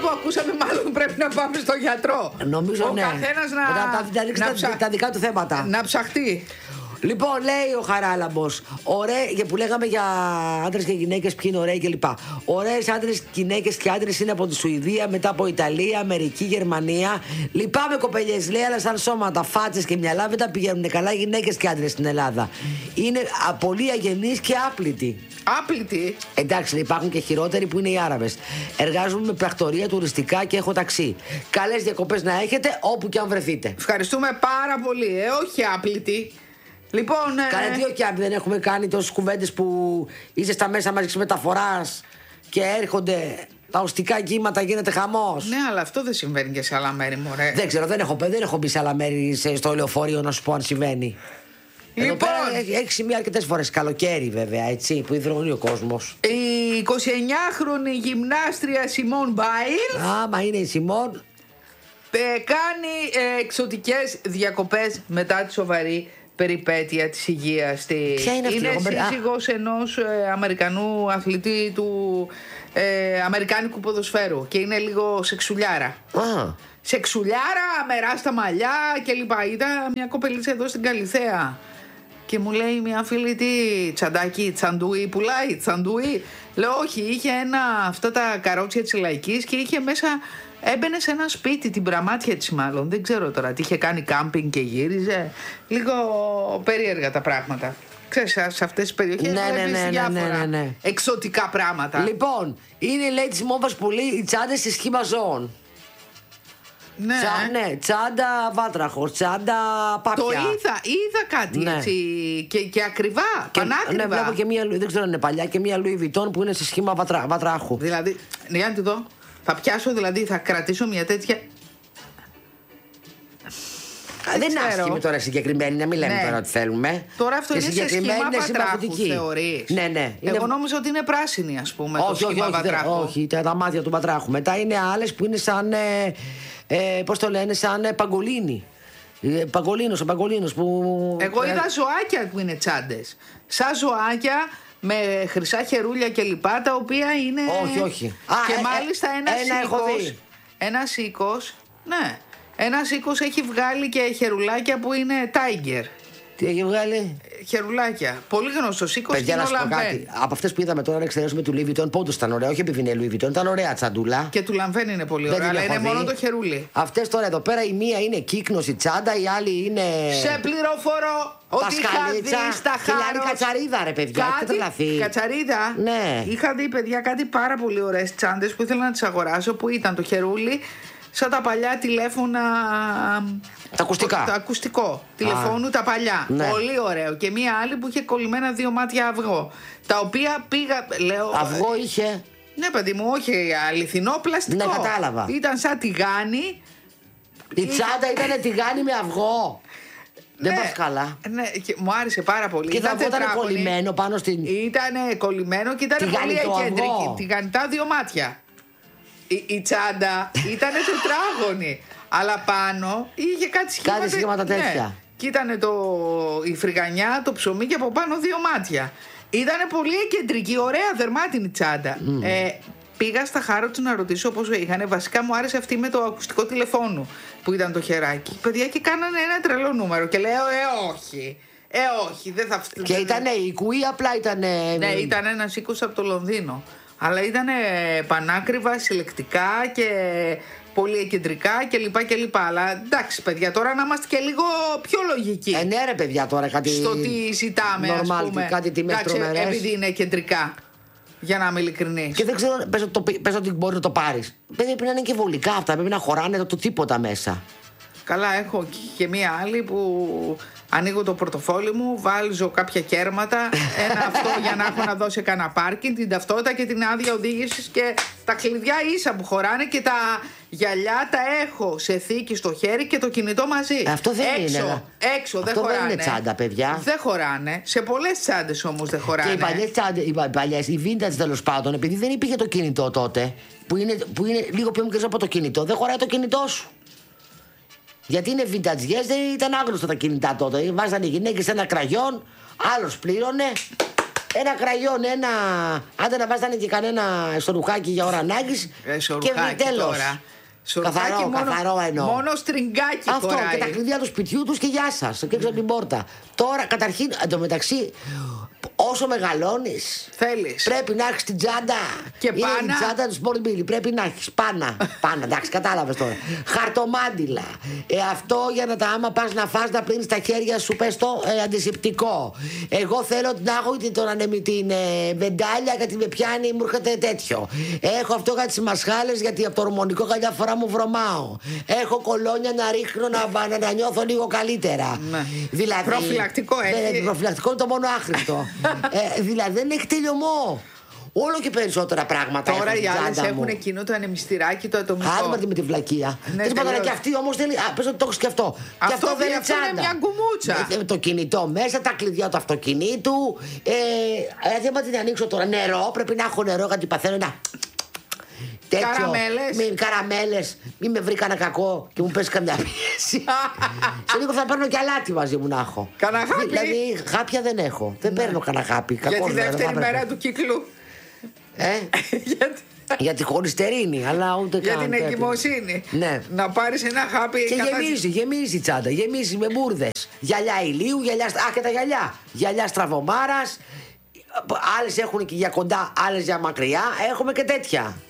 που ακούσαμε, μάλλον πρέπει να πάμε στο γιατρό. Νομίζω ο ναι. καθένας τα δικά του θέματα. Να ψαχτεί. Λοιπόν, λέει ο Χαράλαμπος, που λέγαμε για άντρες και γυναίκες, ποιοι είναι ωραίοι κλπ. Ωραίες άντρες, γυναίκες και άντρες είναι από τη Σουηδία, μετά από Ιταλία, Αμερική, Γερμανία. Λυπάμαι κοπελιές, λέει, αλλά σαν σώματα, φάτσες και μυαλά δεν τα πηγαίνουν καλά γυναίκες και άντρες στην Ελλάδα. Είναι πολύ αγενείς και άπλητοι. Άπλητοι. Εντάξει, υπάρχουν και χειρότεροι που είναι οι Άραβες. Εργάζομαι με πρακτορία, τουριστικά και έχω ταξί. Καλές διακοπές να έχετε όπου και αν βρεθείτε. Ευχαριστούμε πάρα πολύ, όχι άπλητοι. Λοιπόν. Καλέ, δύο και αν δεν έχουμε κάνει τόσες κουβέντες που είσαι στα μέσα μαζικής μεταφοράς και έρχονται τα οστικά κύματα, γίνεται χαμός. Ναι, αλλά αυτό δεν συμβαίνει και σε άλλα μέρη, μωρέ. Δεν ξέρω, δεν έχω μπει σε άλλα μέρη στο λεωφορείο να σου πω αν συμβαίνει. Λοιπόν, εδώ πέρα έχει σημεία αρκετές φορές, καλοκαίρι βέβαια, έτσι, που υδρώνει ο κόσμος. Η 29χρονη γυμνάστρια Σιμών Μπάιλ. Άμα είναι η Σιμών. Κάνει εξωτικές διακοπές μετά τη σοβαρή περιπέτεια της υγείας της. Ποια είναι αυτή? Είναι σύζυγος ενός Αμερικανού αθλητή του αμερικάνικου ποδοσφαίρου και είναι λίγο σεξουλιάρα. Σεξουλιάρα, μεράστα μαλλιά κλπ. Ήταν μια κοπελίτσα εδώ στην Καλιθέα και μου λέει μια φίλη, τι τσαντάκι, τσαντούι πουλάει, τσαντούι. Λέω όχι, είχε αυτά τα καρότσια της Λαϊκής και είχε μέσα. Έμπαινε σε ένα σπίτι, την πραμάτια της μάλλον. Δεν ξέρω τώρα τι είχε κάνει κάμπινγκ και γύριζε. Λίγο περίεργα τα πράγματα. Ξέρεις, σε αυτές τις περιοχές βλέπεις διάφορα εξωτικά πράγματα. Λοιπόν, είναι λέει της μόβας πολύ οι τσάντες στη σχήμα ζώων. Ναι. Τσάντα βάτραχος, τσάντα πάπια. Το είδα κάτι έτσι και ακριβά, πανάκριβα. Ναι, βλέπω και μία, δεν ξέρω αν είναι παλιά, και μία Louis Vuitton που είναι σε σχήμα βατράχου. Δηλαδή, για να τη δω. Θα πιάσω, δηλαδή θα κρατήσω μια τέτοια. Δεν είναι άσχημη τώρα συγκεκριμένη, να μην λέμε τώρα ότι θέλουμε. Τώρα αυτό είναι σε σχήμα βατράχου, θεωρείς? Ναι. Εγώ νόμιζα ότι είναι πράσινη, ας πούμε, το σχήμα βατράχου. Όχι, τα μάτια του βατράχου. Μετά είναι άλλες που είναι σαν, πώς το λένε, σαν παγκολίνι. Παγκολίνος που... Εγώ είδα ζωάκια που είναι τσάντες. Σαν ζωάκια με χρυσά χερούλια και λοιπά, τα οποία είναι. Όχι. Και μάλιστα ένας οίκος. Ναι. Ένας οίκος έχει βγάλει και χερουλάκια που είναι Tiger. Τι έχει βγάλει? Χερουλάκια. Πολύ γνωστός οίκος. Παιδιά, να σου πω κάτι. Από αυτές που είδαμε τώρα, να εξαιρέσουμε του Louis Vuitton, πόντως ήταν ωραία. Όχι επειδή είναι Louis Vuitton, ήταν ωραία τσαντούλα. Και του Λαμβέν είναι πολύ ωραία, αλλά είναι μόνο το χερούλι. Αυτές τώρα εδώ πέρα, η μία είναι κύκνος η τσάντα, η άλλη είναι. Σε πληροφορώ ότι είχα δει στα Χάρος. Κατσαρίδα, ρε παιδιά. Κατσαρίδα. Ναι. Είχα δει, παιδιά, κάτι πάρα πολύ ωραίες τσάντες που ήθελα να τις αγοράσω, που ήταν το χερούλι σαν τα παλιά τηλέφωνα. Τα ακουστικά. Το ακουστικό τηλεφώνου, τα παλιά. Ναι. Πολύ ωραίο. Και μία άλλη που είχε κολλημένα 2 μάτια αυγό. Τα οποία πήγα. Λέω. Αυγό είχε. Ναι, παιδί μου, όχι αληθινό πλαστικό. Ναι, κατάλαβα. Ήταν σαν τηγάνι. Η τσάντα ήταν τηγάνι με αυγό. Δεν πας καλά. Ναι, και μου άρεσε πάρα πολύ. Και ήταν κολλημένο πάνω στην. Ήταν κολλημένο και ήταν πολύ εκεντρική. Τηγανιτά 2 μάτια. Η τσάντα ήταν τετράγωνη. Αλλά πάνω είχε κάτι σχήματα τέτοια. Ναι. Και ήταν η φρυγανιά, το ψωμί και από πάνω 2 μάτια. Ήτανε πολύ κεντρική, ωραία, δερμάτινη τσάντα. Πήγα στα Χάρο του να ρωτήσω πόσο είχανε. Βασικά μου άρεσε αυτή με το ακουστικό τηλεφώνου που ήταν το χεράκι. Παιδιά, και κάνανε ένα τρελό νούμερο. Και λέω, όχι, δεν θα. Και ήταν οίκου ή απλά ήταν. Ναι, ήταν ένας οίκος από το Λονδίνο. Αλλά ήταν πανάκριβα, συλλεκτικά και πολύ εκεντρικά κλπ. Αλλά εντάξει, παιδιά, τώρα να είμαστε και λίγο πιο λογικοί. Ναι, ρε παιδιά, τώρα κάτι. Στο τι ζητάμε, ας πούμε. Κάτι τιμές τρομερές. Επειδή είναι κεντρικά. Για να είμαι ειλικρινής. Και δεν ξέρω, πες ότι μπορεί να το πάρεις. Πρέπει να είναι και βολικά αυτά, πρέπει να χωράνε το τίποτα μέσα. Καλά, έχω και μία άλλη που ανοίγω το πορτοφόλι μου, βάζω κάποια κέρματα, ένα αυτό για να έχω να δώσει κανένα πάρκινγκ, την ταυτότητα και την άδεια οδήγησης και τα κλειδιά ίσα που χωράνε και τα γυαλιά τα έχω σε θήκη στο χέρι και το κινητό μαζί. Αυτό δεν είναι. Έξω δεν χωράνε. Αυτό δεν είναι τσάντα, παιδιά. Δεν χωράνε. Σε πολλές τσάντες όμως δεν χωράνε. Και οι παλιές τσάντες, οι vintage τέλος πάντων, επειδή δεν υπήρχε το κινητό τότε, που είναι λίγο πιο μικρό από το κινητό, δεν χωράει το κινητό σου. Γιατί είναι vintage, δεν ήταν άγνωστα τα κινητά τότε. Βάζανε οι γυναίκες ένα κραγιόν, άλλος πλήρωνε, ένα κραγιόν, άντε να βάζανε και κανένα σορουχάκι για ώρα ανάγκης. Και τέλος. Καθαρό εννοώ. Μόνο στριγκάκι. Αυτό χωράει. Και τα κλειδιά του σπιτιού τους και γεια σας. Και έξω από την πόρτα. Τώρα καταρχήν εντωμεταξύ. Όσο μεγαλώνεις, πρέπει να έχεις την τσάντα. Και είναι πάνα. Η τσάντα του Sport Billy. Πρέπει να έχεις πάνα. Εντάξει, κατάλαβες τώρα. Χαρτομάντιλα. Αυτό για να άμα πας να φας να πλύνεις τα χέρια σου, πες το αντισηπτικό. Εγώ θέλω να έχω την βεντάλια γιατί με πιάνει, μου έρχεται τέτοιο. Έχω αυτό για τις μασχάλες γιατί από το ορμονικό καμιά φορά μου βρωμάω. Έχω κολόνια να ρίχνω να νιώθω λίγο καλύτερα. Ναι. Δηλαδή, προφυλακτικό έχει. Προφυλακτικό είναι το μόνο άχρηστο. Δηλαδή δεν έχει τελειωμό. Όλο και περισσότερα πράγματα. Τώρα οι άλλες έχουν εκείνο το ανεμιστηράκι το ατομικό. Άντε με τη βλακεία. Ναι, και αυτή όμως θέλει. Πες ότι το έχεις και αυτό. Και αυτό δεν είναι τσάντα. Είναι μια γκουμούτσα. Το κινητό μέσα, τα κλειδιά του αυτοκινήτου. Δεν την ανοίξω τώρα. Νερό, πρέπει να έχω νερό γιατί παθαίνω ένα. Καραμέλες. Μην με βρει κανένα κακό και μου πέσει καμιά πίεση. Σε λίγο θα παίρνω και αλάτι μαζί μου να έχω. Κανένα χάπι. Δηλαδή χάπια δεν έχω. Δεν παίρνω κανένα χάπι. Για τη δεύτερη μέρα του κύκλου. Για τη χολυστερίνη, αλλά ούτε καν. Για την εγκυμοσύνη. Ναι. Να πάρεις ένα χάπι. Και γεμίζει η τσάντα. Γεμίζει με μπουρδες. Γυαλιά ηλίου, και τα γυαλιά. Γυαλιά στραβομάρας. Άλλες έχουν και για κοντά, άλλες για μακριά. Έχουμε και τέτοια.